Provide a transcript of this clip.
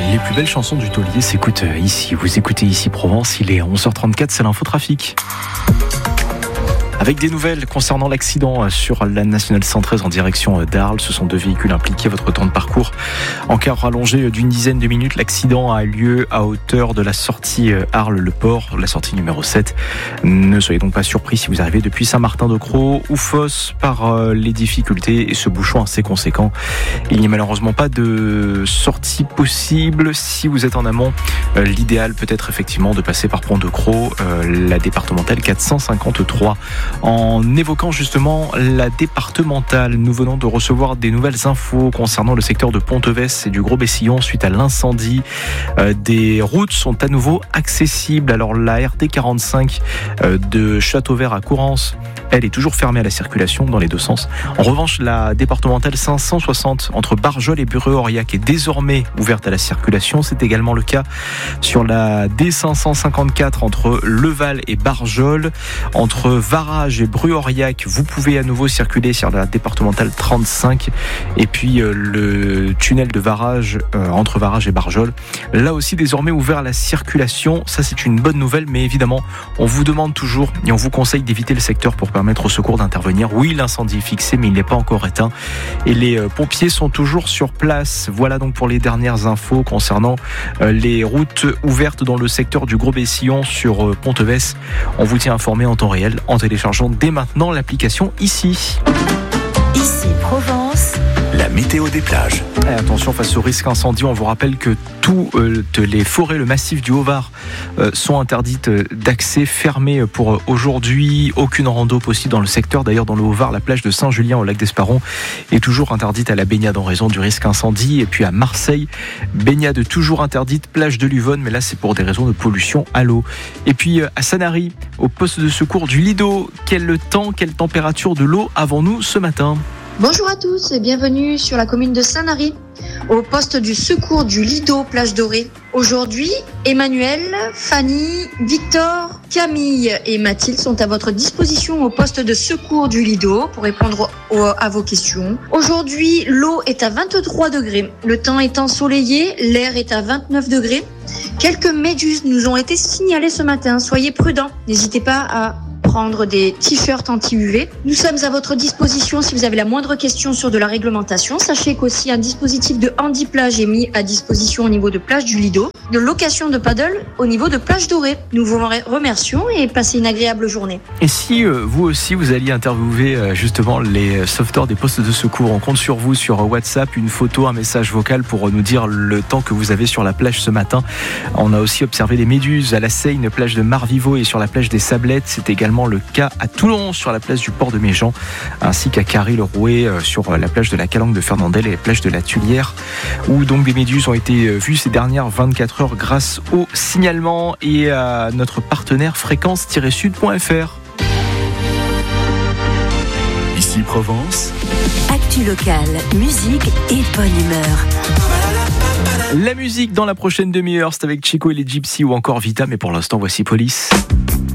Les plus belles chansons du taulier s'écoutent ici. Vous écoutez ici Provence, il est 11h34, c'est l'infotrafic. Avec des nouvelles concernant l'accident sur la Nationale 113 en direction d'Arles. Ce sont deux véhicules impliqués. Votre temps de parcours encore rallongé d'une dizaine de minutes. L'accident a lieu à hauteur de la sortie Arles-le-Port, la sortie numéro 7. Ne soyez donc pas surpris si vous arrivez depuis Saint-Martin-de-Crau ou Fos par les difficultés et ce bouchon assez conséquent. Il n'y a malheureusement pas de sortie possible. Si vous êtes en amont, l'idéal peut être effectivement de passer par Pont-de-Crau, la départementale 453. En évoquant justement la départementale, nous venons de recevoir des nouvelles infos concernant le secteur de Ponteves et du Gros-Bessillon suite à l'incendie. Des routes sont à nouveau accessibles. Alors la RT 45 de Châteauvert à Courance, elle est toujours fermée à la circulation dans les deux sens. En revanche, la départementale 560 entre Barjol et Bureux-Aurillac est désormais ouverte à la circulation. C'est également le cas sur la D554 entre Leval et Barjol. Entre Varage et Bureux-Aurillac, vous pouvez à nouveau circuler sur la départementale 35. Et puis le tunnel de Varage entre Varage et Barjol, là aussi désormais ouvert à la circulation. Ça, c'est une bonne nouvelle, mais évidemment, on vous demande toujours et on vous conseille d'éviter le secteur pour permettre au secours d'intervenir. Oui, l'incendie est fixé, mais il n'est pas encore éteint et les pompiers sont toujours sur place. Voilà donc pour les dernières infos concernant les routes ouvertes dans le secteur du Gros-Bessillon sur Ponteves. On vous tient informé en temps réel en téléchargeant dès maintenant l'application ici. Ici Provence. La météo des plages. Et attention face au risque incendie, on vous rappelle que toutes les forêts, le massif du Haut-Var sont interdites d'accès, fermées pour aujourd'hui. Aucune rando possible dans le secteur. D'ailleurs, dans le Haut-Var, la plage de Saint-Julien au lac d'Esparon est toujours interdite à la baignade en raison du risque incendie. Et puis à Marseille, baignade toujours interdite, plage de Luvonne, mais là c'est pour des raisons de pollution à l'eau. Et puis à Sanary, au poste de secours du Lido, quelle température de l'eau avons-nous ce matin ? Bonjour à tous et bienvenue sur la commune de Sanary, au poste du secours du Lido, plage dorée. Aujourd'hui, Emmanuel, Fanny, Victor, Camille et Mathilde sont à votre disposition au poste de secours du Lido pour répondre à vos questions. Aujourd'hui, l'eau est à 23 degrés, le temps est ensoleillé, l'air est à 29 degrés. Quelques méduses nous ont été signalées ce matin, soyez prudents, n'hésitez pas à prendre des t-shirts anti-UV. Nous sommes à votre disposition si vous avez la moindre question sur de la réglementation. Sachez qu'aussi un dispositif de handi-plage est mis à disposition au niveau de plage du Lido, de location de paddle au niveau de plage dorée. Nous vous remercions et passez une agréable journée. Et si vous aussi vous alliez interviewer justement les sauveteurs des postes de secours, on compte sur vous sur WhatsApp, une photo, un message vocal pour nous dire le temps que vous avez sur la plage ce matin. On a aussi observé des méduses à la Seine, plage de Marvivo et sur la plage des Sablettes. C'est également le cas à Toulon sur la place du port de Méjean ainsi qu'à Carry-le-Rouet sur la plage de la Calanque de Fernandel et la plage de la Tuilière où donc des méduses ont été vues ces dernières 24 heures grâce au signalement et à notre partenaire fréquence-sud.fr. Ici Provence. Actu locale, musique et bonne humeur. La musique dans la prochaine demi-heure, c'est avec Chico et les Gypsy ou encore Vita, mais pour l'instant voici Police.